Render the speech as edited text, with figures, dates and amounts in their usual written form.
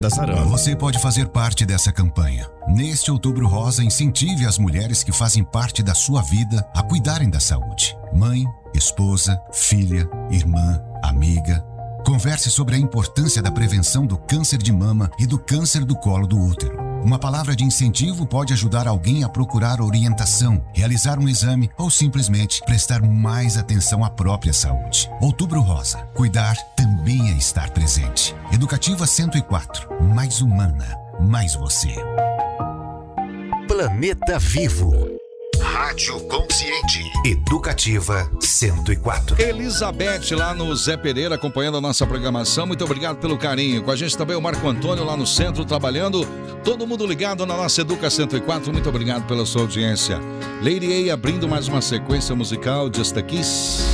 da sarampo. Você pode fazer parte dessa campanha. Neste Outubro Rosa, incentive as mulheres que fazem parte da sua vida a cuidarem da saúde. Mãe, esposa, filha, irmã, amiga. Converse sobre a importância da prevenção do câncer de mama e do câncer do colo do útero. Uma palavra de incentivo pode ajudar alguém a procurar orientação, realizar um exame ou simplesmente prestar mais atenção à própria saúde. Outubro Rosa. Cuidar também é estar presente. Educativa 104. Mais humana. Mais você. Planeta Vivo. Rádio Consciente. Educativa 104. Elizabeth lá no Zé Pereira acompanhando a nossa programação. Muito obrigado pelo carinho. Com a gente também o Marco Antônio lá no centro trabalhando. Todo mundo ligado na nossa Educa 104. Muito obrigado pela sua audiência. Lady A abrindo mais uma sequência musical. Just a Kiss.